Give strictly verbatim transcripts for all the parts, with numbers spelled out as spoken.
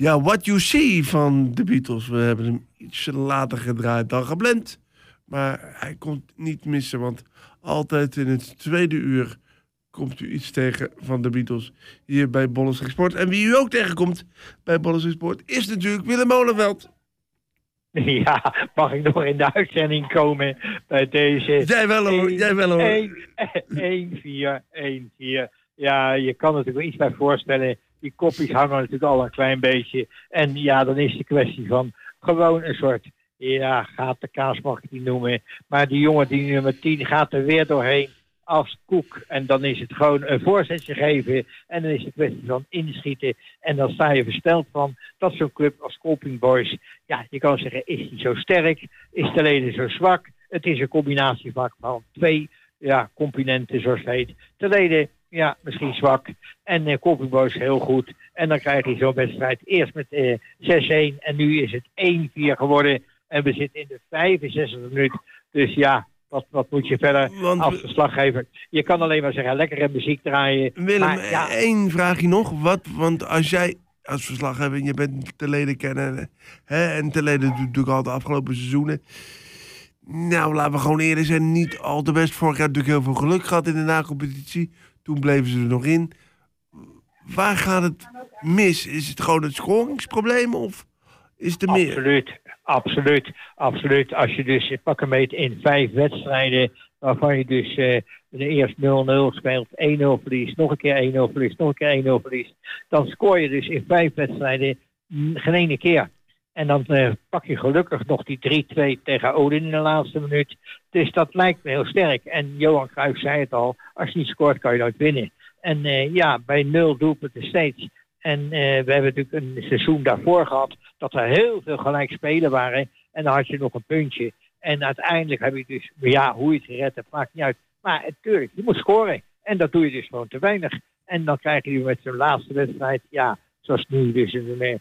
Ja, What You See van de Beatles. We hebben hem iets later gedraaid dan gepland. Maar hij komt niet missen, want altijd in het tweede uur komt u iets tegen van de Beatles hier bij Bollenstreek Sport. En wie u ook tegenkomt bij Bollenstreek Sport is natuurlijk Willem Molenveld. Ja, mag ik nog in de uitzending komen bij deze... Jij wel hoor, jij wel hoor. een vier, een vier. Ja, je kan er natuurlijk wel iets bij voorstellen. Die kopjes hangen natuurlijk al een klein beetje. En ja, dan is de kwestie van gewoon een soort... Ja, gaat de kaas mag ik die noemen. Maar die jongen, die nummer tien, gaat er weer doorheen als koek. En dan is het gewoon een voorzetje geven. En dan is het kwestie van inschieten. En dan sta je versteld van dat zo'n club als Colping Boys... Ja, je kan zeggen, is die zo sterk? Is de leden zo zwak? Het is een combinatie van twee ja, componenten, zoals het heet. De leden, ja, misschien zwak. En uh, Colping Boys heel goed. En dan krijg je zo'n wedstrijd eerst met uh, zes een. En nu is het één vier geworden. En we zitten in de vijfenzestigste minuut. Dus ja, wat, wat moet je verder Want als verslaggever? Je kan alleen maar zeggen, lekkere muziek draaien. Willem, maar, ja, één vraagje nog. Wat, want als jij als verslaggever, je bent te leden kennen... Hè, en te leden natuurlijk al de afgelopen seizoenen... Nou, laten we gewoon eerlijk zijn, niet al te best. Vorig jaar natuurlijk heel veel geluk gehad in de na-competitie. Toen bleven ze er nog in. Waar gaat het mis? Is het gewoon het scoringsprobleem of is het er meer? Absoluut, absoluut, absoluut. Als je dus pak een meet in vijf wedstrijden, waarvan je dus uh, de eerst nul nul speelt, één nul verliest, nog een keer één nul verliest, nog een keer één nul verliest. Dan scoor je dus in vijf wedstrijden geen ene keer. En dan uh, pak je gelukkig nog die drie twee tegen Odin in de laatste minuut. Dus dat lijkt me heel sterk. En Johan Cruijff zei het al, als je niet scoort kan je nooit winnen. En uh, ja, bij nul doelpunten steeds. En uh, we hebben natuurlijk een seizoen daarvoor gehad dat er heel veel gelijk spelen waren. En dan had je nog een puntje. En uiteindelijk heb je dus, ja, hoe je het gered hebt, maakt niet uit. Maar natuurlijk, je moet scoren. En dat doe je dus gewoon te weinig. En dan krijg je met zo'n laatste wedstrijd, ja, zoals nu dus in de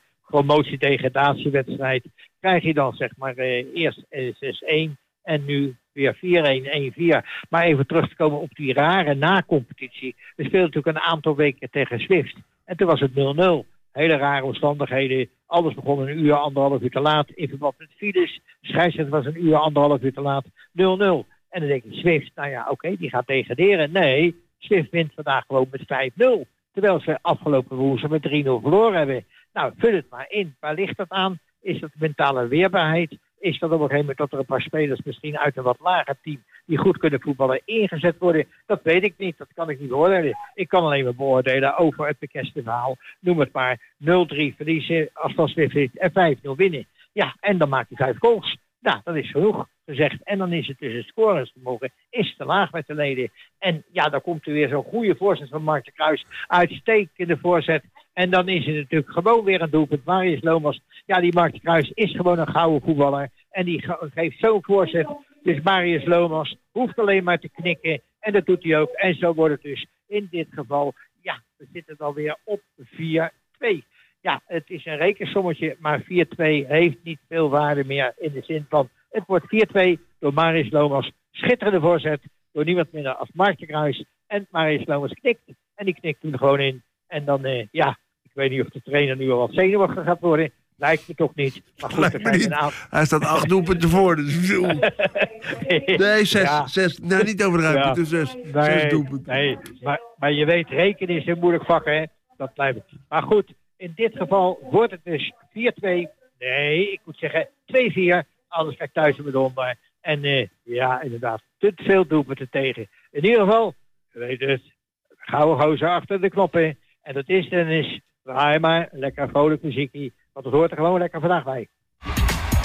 promotie-degradatiewedstrijd, krijg je dan zeg maar uh, eerst uh, zes een en nu weer vier een, een vier. Maar even terug te komen op die rare na-competitie. We speelden natuurlijk een aantal weken tegen Swift. En toen was het nul nul. Hele rare omstandigheden. Alles begon een uur, anderhalf uur te laat. In verband met files. Scheidsrechter was een uur, anderhalf uur te laat. nul nul. En dan denk je, Swift, nou ja, oké, okay, die gaat degraderen. Nee, Swift wint vandaag gewoon met vijf nul. Terwijl ze afgelopen woensdag met drie nul verloren hebben. Nou, vul het maar in. Waar ligt dat aan? Is dat mentale weerbaarheid? Is dat op een gegeven moment dat er een paar spelers misschien uit een wat lager team die goed kunnen voetballen ingezet worden? Dat weet ik niet. Dat kan ik niet beoordelen. Ik kan alleen maar beoordelen over het bekende verhaal. Noem het maar nul drie verliezen als dat Swift is en vijf nul winnen. Ja, en dan maakt hij vijf goals. Nou, dat is genoeg gezegd. En dan is het dus het scoringsvermogen is te laag met de leden. En ja, dan komt er weer zo'n goede voorzet van Mark de Kruijs. Uitstekende voorzet. En dan is het natuurlijk gewoon weer een doelpunt. Marius Lomas, ja, die Mark de Kruijs is gewoon een gouden voetballer. En die ge- geeft zo'n voorzet. Dus Marius Lomas hoeft alleen maar te knikken. En dat doet hij ook. En zo wordt het dus in dit geval, ja, we zitten dan weer op vier twee. Ja, het is een rekensommetje, maar vier twee heeft niet veel waarde meer in de zin van, het wordt vier twee door Marius Lomas. Schitterende voorzet door niemand minder als Mark de Kruijs. En Marius Lomas knikt. En die knikt toen gewoon in. En dan, uh, ja, ik weet niet of de trainer nu al wat zenuwachtig gaat worden. Lijkt me toch niet. Maar goed, er zijn een aantal... Hij staat acht doelpunten voor. Dus... nee, zes, ja. zes. Nou, niet overdrijven. Ja. Dus zes. Nee, zes doelpunten. Nee, maar, maar je weet, rekenen is een moeilijk vak, hè. Dat blijft. Maar goed, in dit geval wordt het dus vier twee. Nee, ik moet zeggen twee vier. Anders krijg ik thuis met onder. En uh, ja, inderdaad, te veel doelpunten tegen. In ieder geval, je weet het, gouden gozer achter de knoppen. En dat is Dennis. Draai maar, lekker vrolijk muziekje. Want het hoort er gewoon lekker vandaag bij.